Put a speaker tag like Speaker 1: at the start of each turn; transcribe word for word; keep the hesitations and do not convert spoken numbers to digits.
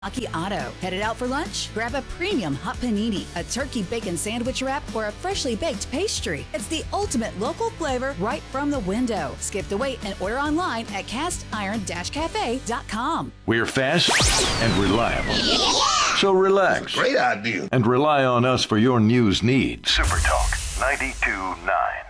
Speaker 1: Aki Auto. Headed out for lunch? Grab a premium hot panini, a turkey bacon sandwich wrap, or a freshly baked pastry. It's the ultimate local flavor right from the window. Skip the wait and order online at cast iron cafe dot com.
Speaker 2: We're fast and reliable. So relax.
Speaker 3: Great idea.
Speaker 2: And rely on us for your news needs. Super Talk ninety-two point nine.